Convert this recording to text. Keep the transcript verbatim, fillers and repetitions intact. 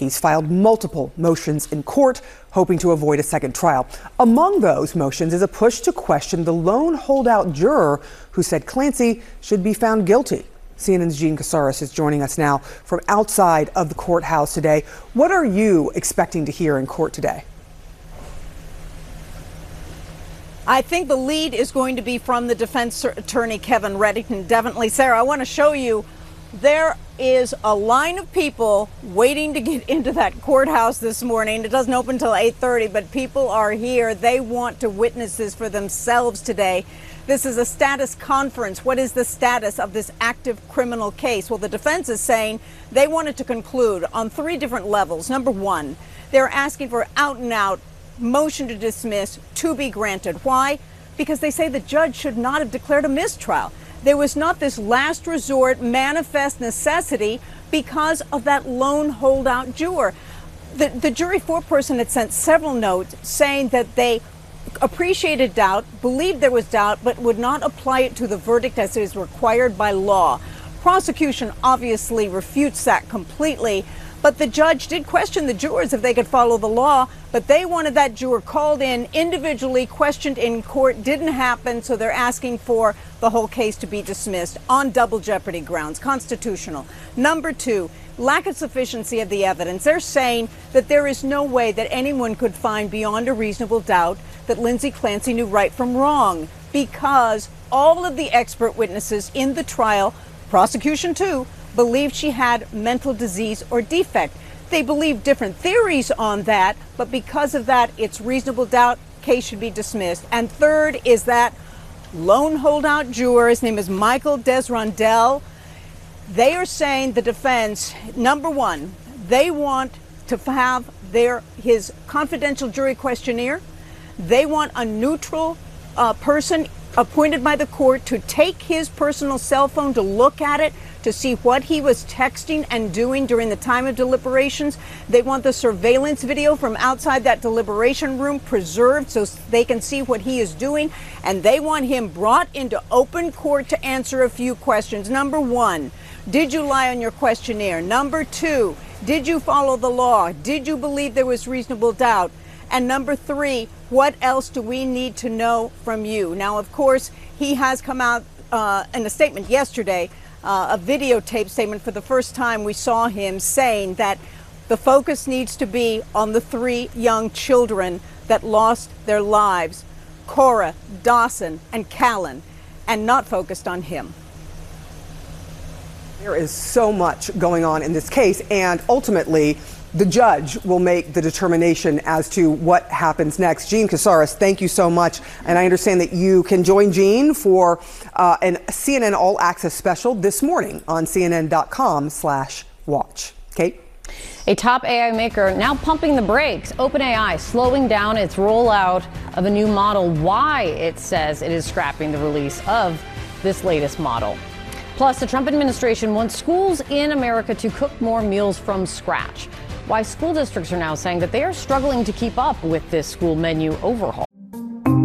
He's filed multiple motions in court, hoping to avoid a second trial. Among those motions is a push to question the lone holdout juror who said Clancy should be found guilty. C N N's Jean Casarez is joining us now from outside of the courthouse today. What are you expecting to hear in court today? I think the lead is going to be from the defense attorney, Kevin Reddington. Definitely, Sarah, I want to show you there is a line of people waiting to get into that courthouse this morning. It doesn't open until eight thirty, but people are here. They want to witness this for themselves today. This is a status conference. What is the status of this active criminal case? Well, the defense is saying they wanted to conclude on three different levels. Number one, they're asking for out and out motion to dismiss to be granted. Why? Because they say the judge should not have declared a mistrial. There was not this last resort manifest necessity because of that lone holdout juror. The, the jury foreperson had sent several notes saying that they appreciated doubt, believed there was doubt, but would not apply it to the verdict as is required by law. Prosecution obviously refutes that completely, but the judge did question the jurors if they could follow the law, but they wanted that juror called in individually, questioned in court. Didn't happen, so they're asking for the whole case to be dismissed on double jeopardy grounds, constitutional. Number two, lack of sufficiency of the evidence. They're saying that there is no way that anyone could find beyond a reasonable doubt that Lindsay Clancy knew right from wrong, because all of the expert witnesses in the trial, prosecution too, believed she had mental disease or defect. They believe different theories on that, but because of that, it's reasonable doubt, case should be dismissed. And third is that lone holdout juror, his name is Michael Desrondel. They are saying, the defense, number one, they want to have their his confidential jury questionnaire. They want a neutral uh, person appointed by the court to take his personal cell phone to look at it, to see what he was texting and doing during the time of deliberations. They want the surveillance video from outside that deliberation room preserved so they can see what he is doing. And they want him brought into open court to answer a few questions. Number one, did you lie on your questionnaire? Number two, did you follow the law? Did you believe there was reasonable doubt? And number three, what else do we need to know from you? Now, of course, he has come out uh, in a statement yesterday, uh, a videotape statement for the first time. We saw him saying that the focus needs to be on the three young children that lost their lives, Cora, Dawson, and Callan, and not focused on him. There is so much going on in this case, and ultimately, the judge will make the determination as to what happens next. Jean Casarez, thank you so much. And I understand that you can join Jean for uh, an C N N All Access special this morning on C N N dot com slash watch. Kate? A top A I maker now pumping the brakes. OpenAI slowing down its rollout of a new model. Why, it says it is scrapping the release of this latest model. Plus, the Trump administration wants schools in America to cook more meals from scratch. Why school districts are now saying that they are struggling to keep up with this school menu overhaul.